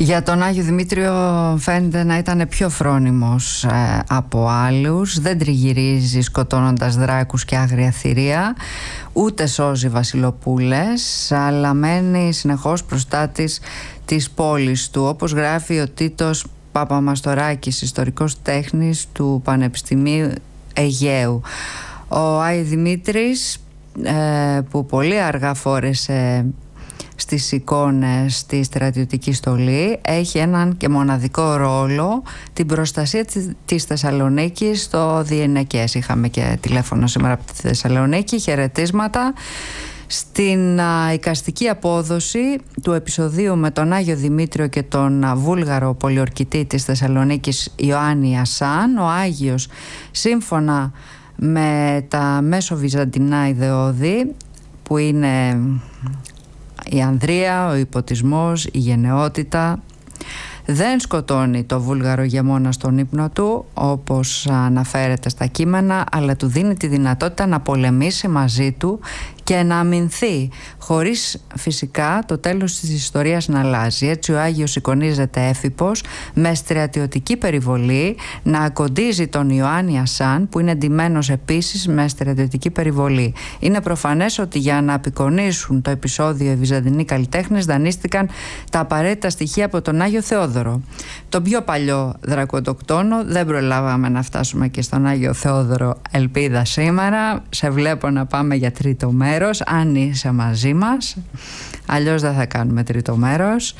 Για τον Άγιο Δημήτριο φαίνεται να ήταν πιο φρόνιμος από άλλους. Δεν τριγυρίζει σκοτώνοντας δράκους και άγρια θηρία, ούτε σώζει βασιλοπούλες, αλλά μένει συνεχώς προστάτης της πόλης του, όπως γράφει ο Τίτος Παπαμαστοράκης, ιστορικός τέχνης του Πανεπιστημίου Αιγαίου. Ο Άγιος Δημήτρης, που πολύ αργά φόρεσε στις εικόνες στη στρατιωτική στολή, έχει έναν και μοναδικό ρόλο, την προστασία της Θεσσαλονίκης στο διενεκές. Είχαμε και τηλέφωνο σήμερα από τη Θεσσαλονίκη, χαιρετίσματα. Στην εικαστική απόδοση του επεισοδίου με τον Άγιο Δημήτριο και τον βούλγαρο πολιορκητή της Θεσσαλονίκης Ιωάννη Ασάν, ο Άγιος, σύμφωνα με τα μέσοβυζαντινά ιδεώδη, που είναι η ανδρεία, ο υποτισμός, η γενναιότητα, δεν σκοτώνει το βούλγαρο γεμόνα στον ύπνο του, όπως αναφέρεται στα κείμενα, αλλά του δίνει τη δυνατότητα να πολεμήσει μαζί του και να αμυνθεί, χωρίς φυσικά το τέλος της ιστορίας να αλλάζει. Έτσι ο Άγιος εικονίζεται έφυπος, με στρατιωτική περιβολή, να ακοντίζει τον Ιωάννη Ασάν, που είναι ντυμένος επίσης με στρατιωτική περιβολή. Είναι προφανές ότι για να απεικονίσουν το επεισόδιο οι Βυζαντινοί καλλιτέχνες δανείστηκαν τα απαραίτητα στοιχεία από τον Άγιο Θεόδωρο. Τον πιο παλιό δρακοντοκτόνο. Δεν προλάβαμε να φτάσουμε και στον Άγιο Θεόδωρο, ελπίδα σήμερα. Σε βλέπω να πάμε για τρίτο μέρος, αν είσαι μαζί μας, αλλιώς δεν θα κάνουμε τρίτο μέρος.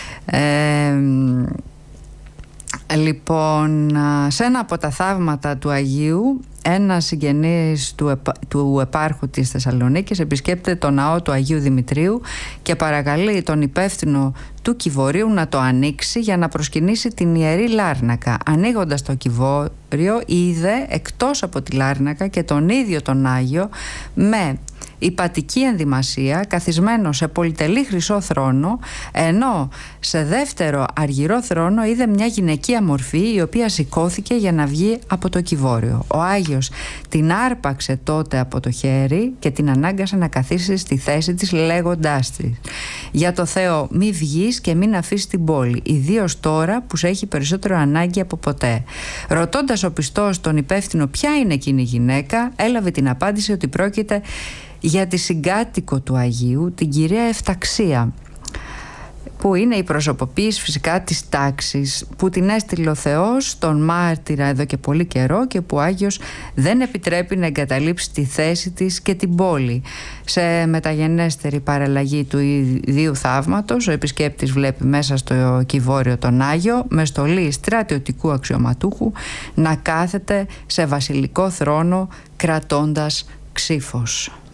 Λοιπόν, σε ένα από τα θαύματα του Αγίου, ένας συγγενής του επάρχου της Θεσσαλονίκης επισκέπτεται το ναό του Αγίου Δημητρίου και παρακαλεί τον υπεύθυνο του κηβορίου να το ανοίξει για να προσκυνήσει την Ιερή Λάρνακα. Ανοίγοντας το κηβόριο, είδε εκτός από τη Λάρνακα και τον ίδιο τον Άγιο με υπατική ενδυμασία, καθισμένο σε πολυτελή χρυσό θρόνο, ενώ σε δεύτερο αργυρό θρόνο είδε μια γυναικεία μορφή, η οποία σηκώθηκε για να βγει από το κηβόριο. Ο Άγιος την άρπαξε τότε από το χέρι και την ανάγκασε να καθίσει στη θέση της, λέγοντάς της: «Για το Θεό, μη βγεις και μην αφήσεις την πόλη, ιδίως τώρα που σε έχει περισσότερο ανάγκη από ποτέ». Ρωτώντας ο πιστός τον υπεύθυνο ποια είναι εκείνη η γυναίκα, έλαβε την απάντηση ότι πρόκειται για τη συγκάτοικο του Αγίου, την κυρία Εφταξία, που είναι η προσωποποίηση φυσικά της τάξης, που την έστειλε ο Θεός τον μάρτυρα εδώ και πολύ καιρό και που ο Άγιος δεν επιτρέπει να εγκαταλείψει τη θέση της και την πόλη. Σε μεταγενέστερη παραλλαγή του ιδίου θαύματος, ο επισκέπτης βλέπει μέσα στο κηβόριο τον Άγιο με στολή στρατιωτικού αξιωματούχου να κάθεται σε βασιλικό θρόνο κρατώντας ξύφος.